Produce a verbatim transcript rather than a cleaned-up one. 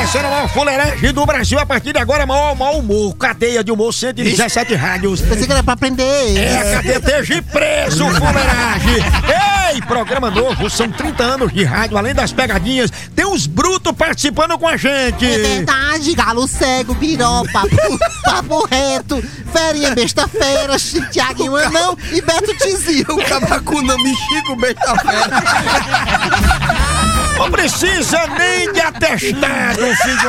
começando a maior fuleiragem do Brasil a partir de agora, maior, maior humor, cadeia de humor, cento e dezessete rádios. Pensei que era pra aprender. É a cadeia esteja preso, fuleiragem. Ei, programa novo, são trinta anos de rádio, além das pegadinhas, tem uns brutos participando com a gente. É verdade, galo cego, biró, papo, papo reto, ferinha besta-feira, Thiaguinho Anão e Beto Tizil. O Cabacuna, Mexico, besta-feira. Não precisa nem de atestado, filho.